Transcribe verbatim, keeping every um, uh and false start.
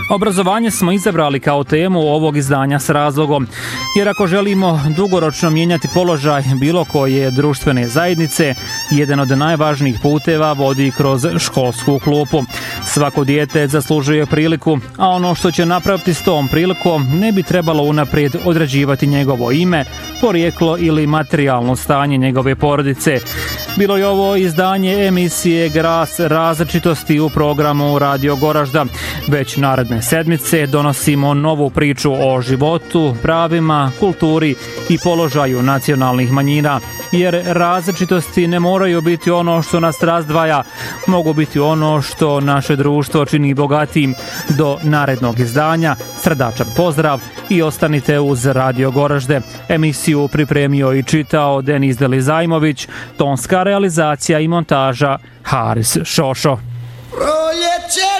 Obrazovanje smo izabrali kao temu ovog izdanja s razlogom, jer ako želimo dugoročno mijenjati položaj bilo koje društvene zajednice, jedan od najvažnijih puteva vodi kroz školsku klupu. Svako dijete zaslužuje priliku, a ono što će napraviti s tom prilikom ne bi trebalo unaprijed određivati njegovo ime, porijeklo ili materijalno stanje njegove porodice. Bilo je ovo izdanje emisije Glas različitosti u programu Radio Goražda. Već naredne sedmice donosimo novu priču o životu, pravima, kulturi i položaju nacionalnih manjina, jer različitosti ne moraju biti ono što nas razdvaja, mogu biti ono što naše društvo čini bogatijim. Do narednog izdanja, srdačan pozdrav i ostanite uz Radio Goražde. Emisiju pripremio i čitao Denis Delizajmović, tonska realizacija i montaža Haris Šošo.